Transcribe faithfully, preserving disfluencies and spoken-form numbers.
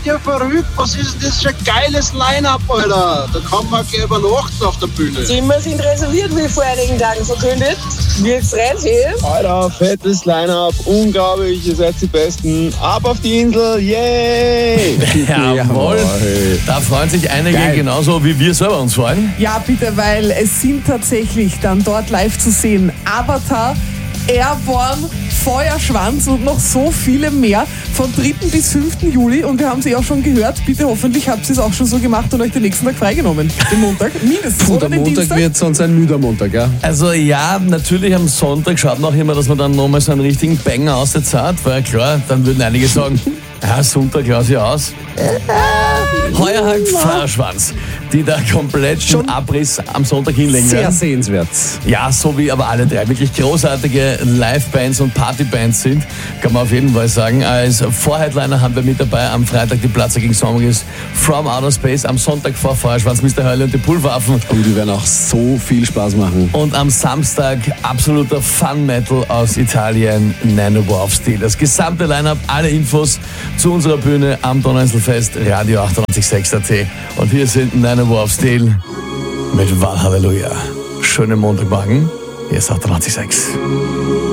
ihr verrückt? Was ist das für ein geiles Line-Up, Alter? Da kann man gleich übernachten auf der Bühne. Zimmer sind reserviert, wie vor einigen Tagen verkündet. Wir freuen sich. Alter, fettes Line-Up, unglaublich, ihr seid die Besten. Ab auf die Insel, yay! Jawohl, da freuen sich einige Geil. genauso wie wir selber uns freuen. Ja, bitte, weil es sind tatsächlich dann dort live zu sehen Avatar, Airborne, Feuerschwanz und noch so viele mehr von dritten bis fünften Juli. Und wir haben es eh auch schon gehört. Bitte, hoffentlich habt ihr es auch schon so gemacht und euch den nächsten Tag freigenommen. Den Montag mindestens. Puh, Oder der den Montag Dienstag. wird sonst ein müder Montag, ja? Also ja, natürlich am Sonntag schaut man auch immer, dass man dann nochmal so einen richtigen Banger aussetzt hat, weil klar, dann würden einige sagen, ja, Sonntag lass ich aus. Heuer halt Feuerschwanz, die da komplett schon den Abriss am Sonntag hinlegen Sehr werden. sehenswert. Ja, so wie aber alle drei wirklich großartige Live-Bands und Party-Bands sind, kann man auf jeden Fall sagen. Als Vorheadliner haben wir mit dabei am Freitag die Platzer gegen Songs From Outer Space, am Sonntag vor Feuerschwanz Mister Hölle und die Pulverwaffen. Und die werden auch so viel Spaß machen. Und am Samstag absoluter Fun-Metal aus Italien, Nanowar of Steel. Das gesamte Line-Up, alle Infos zu unserer Bühne am Donauinselfest, Radio achtundneunzig Komma sechs A T. Und hier sind Nanowar of Steel mit Wahl Halleluja. Schönen Montagmorgen, hier ist achtundneunzig Komma sechs.